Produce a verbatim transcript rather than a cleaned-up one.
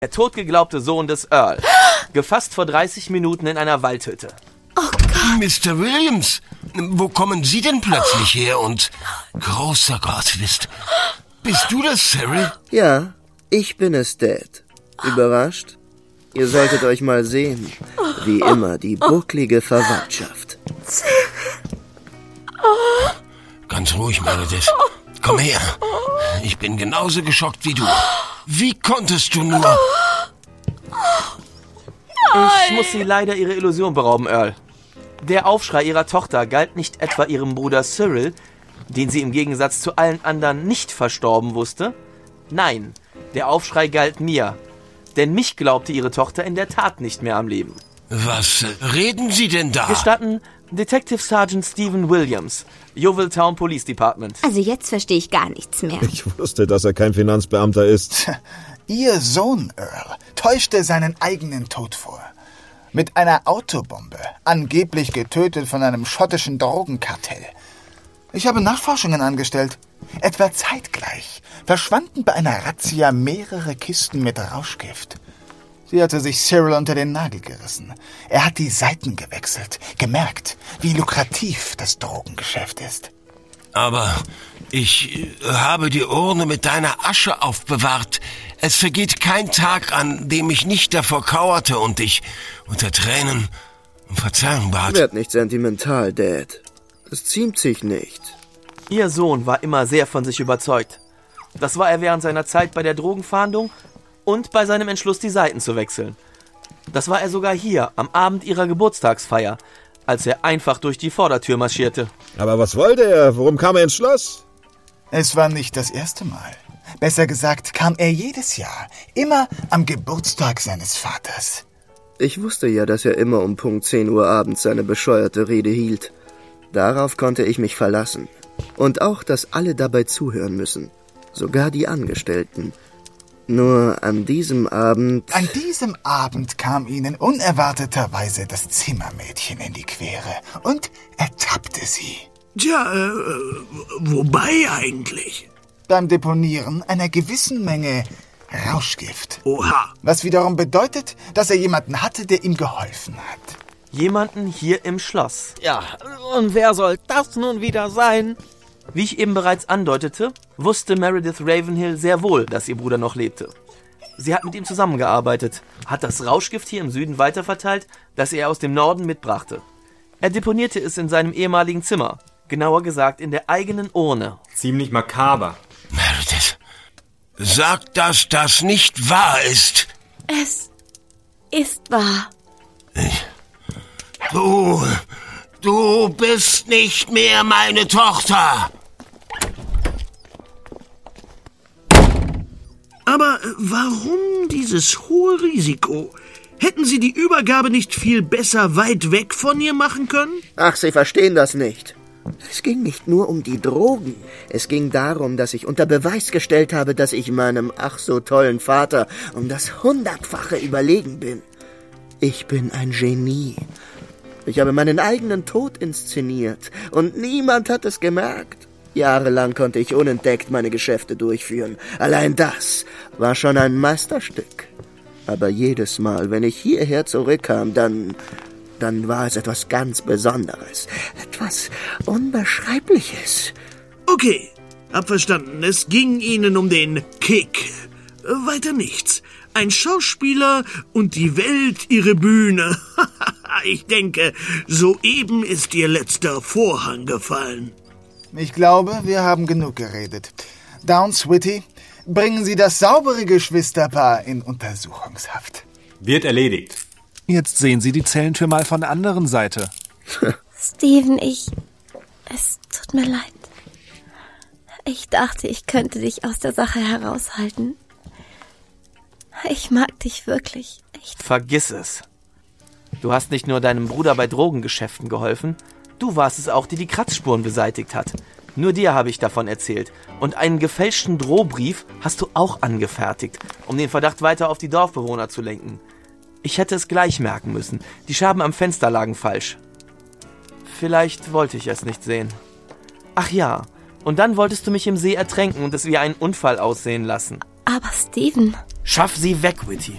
Der totgeglaubte Sohn des Earl. Gefasst vor dreißig Minuten in einer Waldhütte. Oh Gott. Mister Williams, wo kommen Sie denn plötzlich her? Und großer Gott, bist, bist du das, Cyril? Ja, ich bin es, Dad. Überrascht? Ihr solltet euch mal sehen. Wie immer, die bucklige Verwandtschaft. Ganz ruhig, Meredith. Komm her. Ich bin genauso geschockt wie du. Wie konntest du nur... Ich muss Sie leider Ihre Illusion berauben, Earl. Der Aufschrei Ihrer Tochter galt nicht etwa Ihrem Bruder Cyril, den sie im Gegensatz zu allen anderen nicht verstorben wusste. Nein, der Aufschrei galt mir. Denn mich glaubte Ihre Tochter in der Tat nicht mehr am Leben. Was reden Sie denn da? Gestatten, Detective Sergeant Stephen Williams, Yeovil Town Police Department. Also jetzt verstehe ich gar nichts mehr. Ich wusste, dass er kein Finanzbeamter ist. Ihr Sohn, Earl, täuschte seinen eigenen Tod vor. Mit einer Autobombe, angeblich getötet von einem schottischen Drogenkartell. Ich habe Nachforschungen angestellt. Etwa zeitgleich verschwanden bei einer Razzia mehrere Kisten mit Rauschgift. Sie hatte sich Cyril unter den Nagel gerissen. Er hat die Seiten gewechselt, gemerkt, wie lukrativ das Drogengeschäft ist. Aber ich habe die Urne mit deiner Asche aufbewahrt. Es vergeht kein Tag, an dem ich nicht davor kauerte und dich unter Tränen um Verzeihung bat. Werd nicht sentimental, Dad. Es ziemt sich nicht. Ihr Sohn war immer sehr von sich überzeugt. Das war er während seiner Zeit bei der Drogenfahndung und bei seinem Entschluss, die Seiten zu wechseln. Das war er sogar hier, am Abend ihrer Geburtstagsfeier, als er einfach durch die Vordertür marschierte. Aber was wollte er? Warum kam er ins Schloss? Es war nicht das erste Mal. Besser gesagt, kam er jedes Jahr, immer am Geburtstag seines Vaters. Ich wusste ja, dass er immer um Punkt zehn Uhr abends seine bescheuerte Rede hielt. Darauf konnte ich mich verlassen. Und auch, dass alle dabei zuhören müssen. Sogar die Angestellten. Nur an diesem Abend... An diesem Abend kam ihnen unerwarteterweise das Zimmermädchen in die Quere und ertappte sie. Tja, äh, wobei eigentlich? Beim Deponieren einer gewissen Menge Rauschgift. Oha. Was wiederum bedeutet, dass er jemanden hatte, der ihm geholfen hat. Jemanden hier im Schloss. Ja, und wer soll das nun wieder sein? Wie ich eben bereits andeutete, wusste Meredith Ravenhill sehr wohl, dass ihr Bruder noch lebte. Sie hat mit ihm zusammengearbeitet, hat das Rauschgift hier im Süden weiterverteilt, das er aus dem Norden mitbrachte. Er deponierte es in seinem ehemaligen Zimmer, genauer gesagt in der eigenen Urne. Ziemlich makaber. Meredith, sag, dass das nicht wahr ist. Es ist wahr. Ich, du, du bist nicht mehr meine Tochter. Aber warum dieses hohe Risiko? Hätten Sie die Übergabe nicht viel besser weit weg von ihr machen können? Ach, Sie verstehen das nicht. Es ging nicht nur um die Drogen. Es ging darum, dass ich unter Beweis gestellt habe, dass ich meinem ach so tollen Vater um das Hundertfache überlegen bin. Ich bin ein Genie. Ich habe meinen eigenen Tod inszeniert und niemand hat es gemerkt. Jahrelang konnte ich unentdeckt meine Geschäfte durchführen. Allein das war schon ein Meisterstück. Aber jedes Mal, wenn ich hierher zurückkam, dann... dann war es etwas ganz Besonderes. Etwas Unbeschreibliches. Okay, hab verstanden. Es ging Ihnen um den Kick. Weiter nichts. Ein Schauspieler und die Welt ihre Bühne. Ich denke, soeben ist Ihr letzter Vorhang gefallen. Ich glaube, wir haben genug geredet. Downs Whitty, bringen Sie das saubere Geschwisterpaar in Untersuchungshaft. Wird erledigt. Jetzt sehen Sie die Zellentür mal von der anderen Seite. Steven, ich... Es tut mir leid. Ich dachte, ich könnte dich aus der Sache heraushalten. Ich mag dich wirklich. Echt. Vergiss es. Du hast nicht nur deinem Bruder bei Drogengeschäften geholfen, du warst es auch, die die Kratzspuren beseitigt hat. Nur dir habe ich davon erzählt. Und einen gefälschten Drohbrief hast du auch angefertigt, um den Verdacht weiter auf die Dorfbewohner zu lenken. Ich hätte es gleich merken müssen. Die Scherben am Fenster lagen falsch. Vielleicht wollte ich es nicht sehen. Ach ja, und dann wolltest du mich im See ertränken und es wie einen Unfall aussehen lassen. Aber Steven... Schaff sie weg, Whitty.